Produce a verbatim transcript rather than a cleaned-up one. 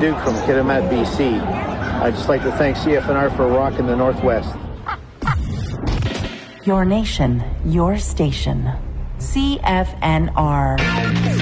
Duke from Kitimat, B C. I'd just like to thank C F N R for rocking the Northwest. Your nation, your station. C F N R.